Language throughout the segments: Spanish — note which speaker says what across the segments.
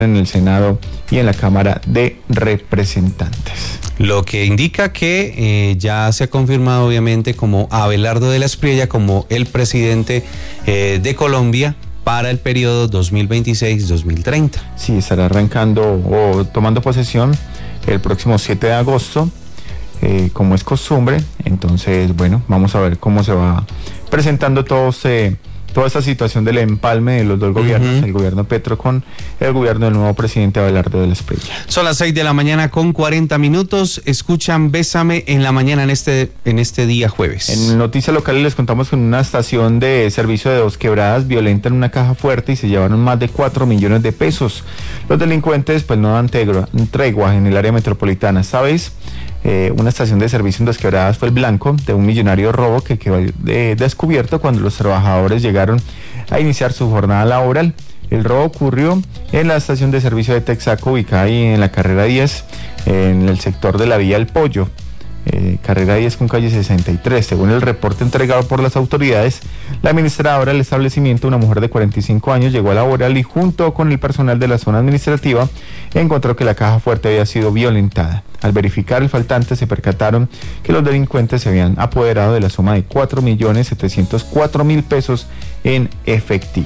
Speaker 1: en el Senado y en la Cámara de Representantes.
Speaker 2: Lo que indica que ya se ha confirmado obviamente como Abelardo de la Espriella como el presidente de Colombia para el periodo 2026-2030.
Speaker 1: Sí, estará arrancando o tomando posesión el próximo 7 de agosto, como es costumbre. Entonces, bueno, vamos a ver cómo se va presentando toda esta situación del empalme de los dos gobiernos, el gobierno Petro con el gobierno del nuevo presidente Abelardo de la Espriella.
Speaker 2: Son las 6:40 a.m. Escuchan Bésame en la mañana en este día jueves.
Speaker 1: En noticias locales les contamos que en una estación de servicio de Dos Quebradas violentan una caja fuerte y se llevaron más de 4 millones de pesos. Los delincuentes pues no dan tregua en el área metropolitana. Esta vez una estación de servicio en Dos Quebradas fue el blanco de un millonario robo que quedó descubierto cuando los trabajadores llegaron a iniciar su jornada laboral. El robo ocurrió en la estación de servicio de Texaco, ubicada ahí en la carrera 10, en el sector de la vía El Pollo. Carrera 10 con calle 63. Según el reporte entregado por las autoridades, la administradora del establecimiento, una mujer de 45 años, llegó a laboral y junto con el personal de la zona administrativa encontró que la caja fuerte había sido violentada. Al verificar el faltante se percataron que los delincuentes se habían apoderado de la suma de 4.704.000 pesos en efectivo.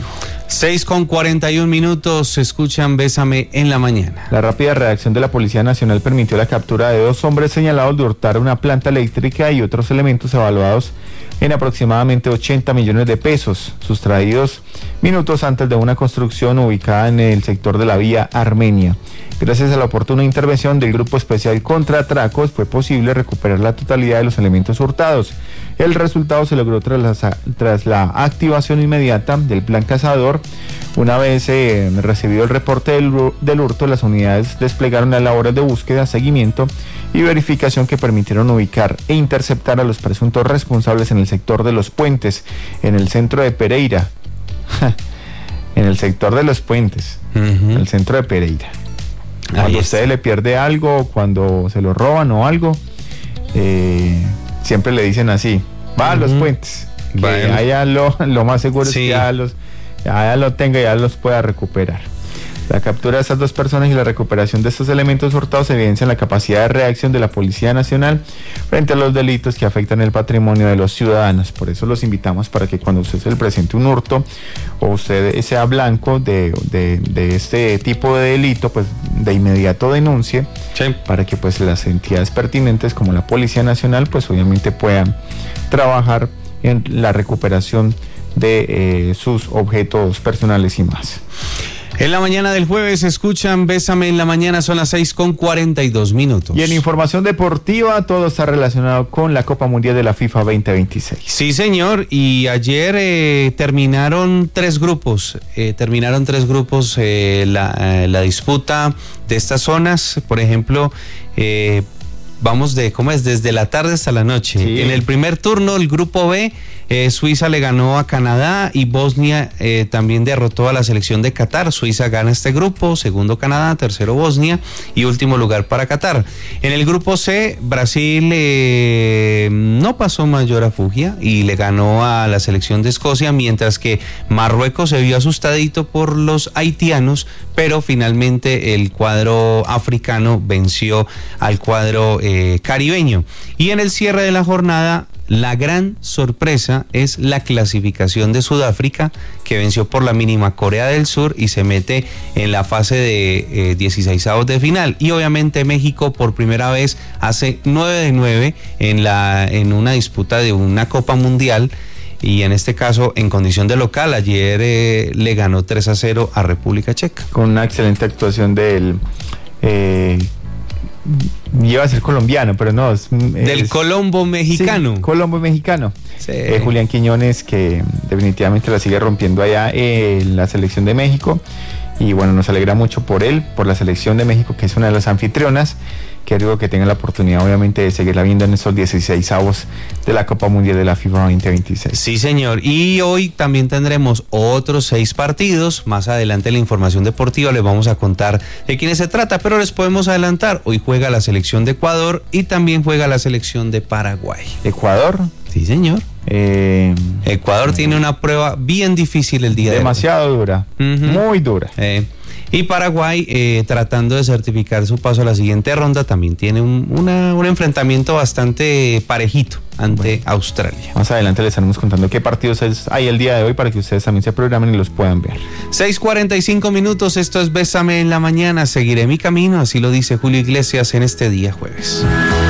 Speaker 2: 6:41 escuchan Bésame en la mañana.
Speaker 1: La rápida reacción de la Policía Nacional permitió la captura de 2 hombres señalados de hurtar una planta eléctrica y otros elementos evaluados en aproximadamente 80 millones de pesos, sustraídos minutos antes de una construcción ubicada en el sector de la vía Armenia. Gracias a la oportuna intervención del Grupo Especial contra Atracos fue posible recuperar la totalidad de los elementos hurtados. El resultado se logró tras la activación inmediata del plan cazador. Una vez recibido el reporte del hurto, las unidades desplegaron las labores de búsqueda, seguimiento y verificación que permitieron ubicar e interceptar a los presuntos responsables en el sector de Los Puentes, en el centro de Pereira. En el sector de Los Puentes, en el centro de Pereira. Cuando usted le pierde algo, cuando se lo roban o algo, siempre le dicen así: va a Los Puentes, que bueno, allá lo más seguro sí, es que allá lo tenga y ya los pueda recuperar. La captura de estas 2 personas y la recuperación de estos elementos hurtados evidencian la capacidad de reacción de la Policía Nacional frente a los delitos que afectan el patrimonio de los ciudadanos. Por eso los invitamos para que cuando usted se le presente un hurto o usted sea blanco de este tipo de delito, pues de inmediato denuncie, sí, para que pues las entidades pertinentes como la Policía Nacional pues obviamente puedan trabajar en la recuperación de sus objetos personales y más.
Speaker 2: En la mañana del jueves escuchan Bésame en la mañana, son las 6:42.
Speaker 1: Y en información deportiva todo está relacionado con la Copa Mundial de la FIFA 2026.
Speaker 2: Sí, señor, y ayer terminaron 3 grupos, la disputa de estas zonas. Por ejemplo, vamos desde la tarde hasta la noche. Sí. En el primer turno, el grupo B, Suiza le ganó a Canadá y Bosnia también derrotó a la selección de Qatar. Suiza gana este grupo, segundo Canadá, tercero Bosnia y último lugar para Qatar. En el grupo C, Brasil no pasó mayor afugia y le ganó a la selección de Escocia, mientras que Marruecos se vio asustadito por los haitianos, pero finalmente el cuadro africano venció al cuadro caribeño. Y en el cierre de la jornada, la gran sorpresa es la clasificación de Sudáfrica, que venció por la mínima Corea del Sur y se mete en la fase de 16avos de final. Y obviamente México por primera vez hace 9 de 9 en una disputa de una Copa Mundial, y en este caso en condición de local. Ayer le ganó 3-0 a República Checa.
Speaker 1: Con una excelente actuación del... iba a ser colombiano, pero no.
Speaker 2: Del Colombo mexicano.
Speaker 1: Sí, Colombo mexicano. Sí. Julián Quiñones, que definitivamente la sigue rompiendo allá en la selección de México. Y bueno, nos alegra mucho por él, por la selección de México, que es una de las anfitrionas. Quiero que tengan la oportunidad, obviamente, de seguirla viendo en estos 16avos de la Copa Mundial de la FIFA 2026.
Speaker 2: Sí, señor. Y hoy también tendremos otros 6 partidos. Más adelante en la información deportiva les vamos a contar de quiénes se trata, pero les podemos adelantar. Hoy juega la selección de Ecuador y también juega la selección de Paraguay.
Speaker 1: ¿Ecuador?
Speaker 2: Sí, señor. Ecuador tiene una prueba bien difícil el día de hoy.
Speaker 1: Demasiado dura, muy dura.
Speaker 2: Y Paraguay, tratando de certificar su paso a la siguiente ronda, también tiene un enfrentamiento bastante parejito ante Australia.
Speaker 1: Más adelante les estaremos contando qué partidos hay el día de hoy para que ustedes también se programen y los puedan ver.
Speaker 2: 6:45 minutos, esto es Bésame en la Mañana. Seguiré mi camino, así lo dice Julio Iglesias en este día jueves.